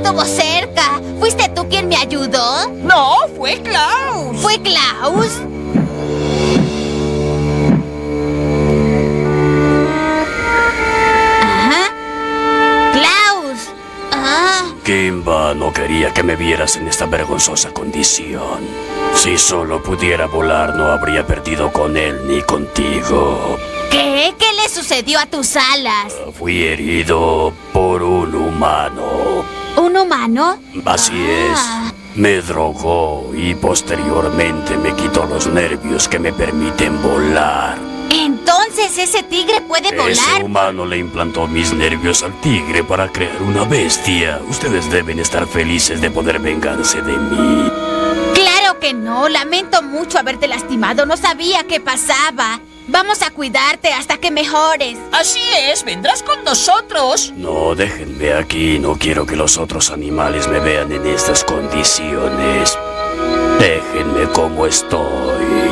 Estuvo cerca. ¿Fuiste tú quien me ayudó? No, fue Klaus. ¿Fue Klaus? Ajá. Klaus. Ah. Kimba no quería que me vieras en esta vergonzosa condición. Si solo pudiera volar, no habría perdido con él ni contigo. ¿Qué? ¿Qué le sucedió a tus alas? Fui herido por un humano. ¿Un humano? Así es. Me drogó y posteriormente me quitó los nervios que me permiten volar. Entonces ese tigre puede volar. Ese humano le implantó mis nervios al tigre para crear una bestia. Ustedes deben estar felices de poder vengarse de mí. Claro que no. Lamento mucho haberte lastimado. No sabía qué pasaba. Vamos a cuidarte hasta que mejores. Así es, vendrás con nosotros. No, déjenme aquí. No quiero que los otros animales me vean en estas condiciones. Déjenme como estoy.